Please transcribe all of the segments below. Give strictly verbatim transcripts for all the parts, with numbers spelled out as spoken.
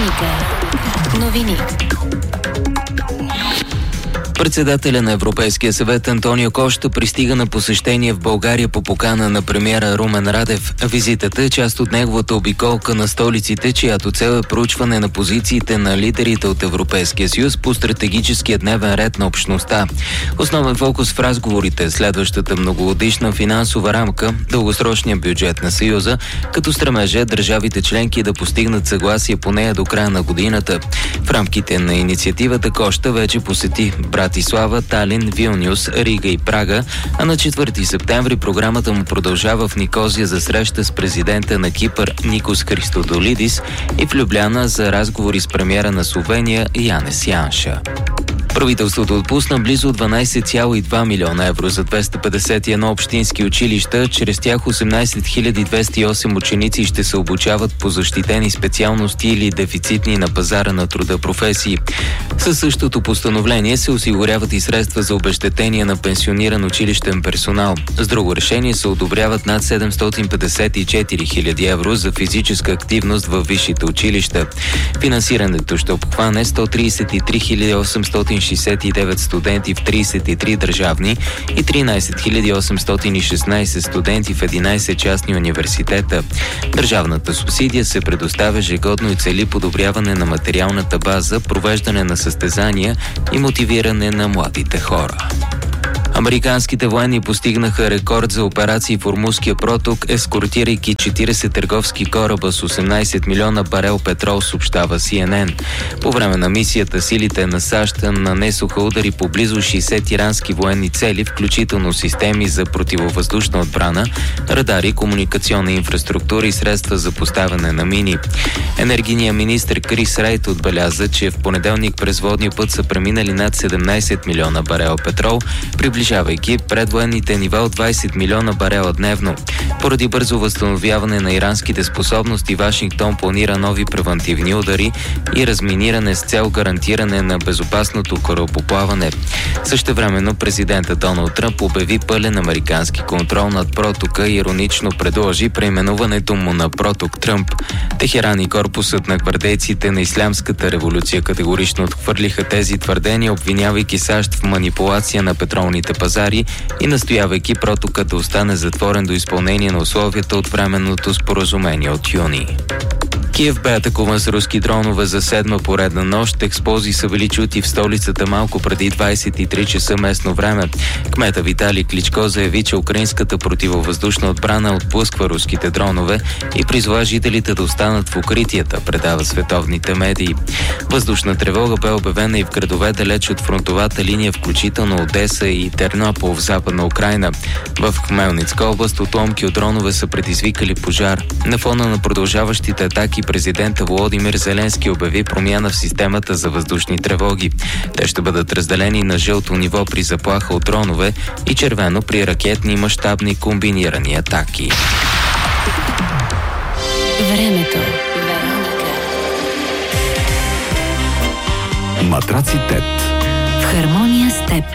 Вероника. Новини. Председателя на Европейския съвет Антонио Кошта пристига на посещение в България по покана на премиера Румен Радев. Визитата е част от неговата обиколка на столиците, чиято цел е проучване на позициите на лидерите от Европейския съюз по стратегическия дневен ред на общността. Основен фокус в разговорите е следващата многогодишна финансова рамка, дългосрочния бюджет на Съюза, като стремеже държавите членки да постигнат съгласие по нея до края на годината. В рамките на инициативата Кошта вече посети Братислава, Талин, Вилнюс, Рига и Прага, а на четвърти септември програмата му продължава в Никозия за среща с президента на Кипър Никос Христодолидис и в Любляна за разговори с премиера на Словения Янес Янша. Правителството отпусна близо дванайсет цяло и две милиона евро за двеста петдесет и едно общински училища. Чрез тях осемнайсет хиляди двеста и осем ученици ще се обучават по защитени специалности или дефицитни на пазара на труда професии. Със същото постановление се осигуряват и средства за обезщетение на пенсиониран училищен персонал. С друго решение се одобряват над седемстотин петдесет и четири хиляди евро за физическа активност във висшите училища. Финансирането ще обхване сто трийсет и три хиляди осемстотин шейсет и девет студенти в трийсет и три държавни и тринайсет хиляди осемстотин и шестнайсет студенти в единайсет частни университета. Държавната субсидия се предоставя ежегодно и цели подобряване на материалната база, провеждане на състезания и мотивиране на младите хора. Американските военни постигнаха рекорд за операции в Ормузския проток, ескортирайки четирийсет търговски кораба с осемнайсет милиона барел петрол, съобщава Си Ен Ен. По време на мисията силите на САЩ нанесоха удари по близо шейсет ирански военни цели, включително системи за противовъздушна отбрана, радари, комуникационна инфраструктура и средства за поставяне на мини. Енергийният министр Крис Рейт отбеляза, че в понеделник през водния път са преминали над седемнайсет милиона барел петрол, приближавайки предвоенните нива от двайсет милиона барела дневно. Поради бързо възстановяване на иранските способности, Вашингтон планира нови превантивни удари и разминиране с цел гарантиране на безопасното корабоплаване. Същевременно президентът Доналд Тръмп обяви пълен американски контрол над протока и иронично предложи преименуването му на проток Тръмп. Техеран и корпусът на гвардейците на Ислямската революция категорично отхвърлиха тези твърдения, обвинявайки САЩ в манипулация на петролните пазари и настоявайки протока да остане затворен до изпълнение на условията от временното споразумение от юни. Киев бе атакуван с руски дронове за седма поредна нощ. Експлозии са били чути в столицата малко преди двайсет и три часа местно време. Кмета Виталий Кличко заяви, че украинската противовъздушна отбрана отблъсква руските дронове и призова жителите да останат в укритията, предава световните медии. Въздушна тревога бе обявена и в градове далеч от фронтовата линия, включително Одеса и Тернопол в западна Украйна. В Хмелницка област отломки от дронове са предизвикали пожар. На фона на продължаващите атаки президента Володимир Зеленски обяви промяна в системата за въздушни тревоги. Те ще бъдат разделени на жълто ниво при заплаха от дронове и червено при ракетни мащабни комбинирани атаки. Времето. Матраци Тет. В хармония с теб.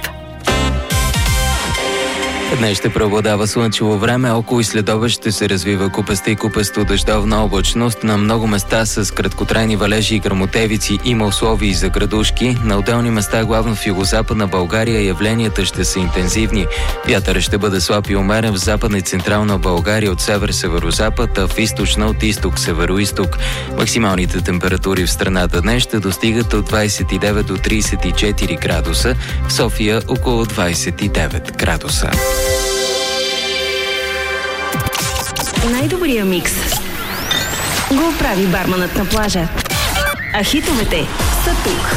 Днес ще преобладава слънчево време, около и следобед ще се развива купеста и купесто дъждовна облачност. На много места с краткотрайни валежи и гръмотевици има условия и за градушки. На отделни места, главно в югозападна България, явленията ще са интензивни. Вятърът ще бъде слаб и умерен в западна и централна България от север-северозапад, а в източна от изток-североизток. Максималните температури в страната днес ще достигат от двайсет и девет до трийсет и четири градуса, в София около двайсет и девет градуса. Най-добрия микс го прави барманът на плажа. А хитовете са тук.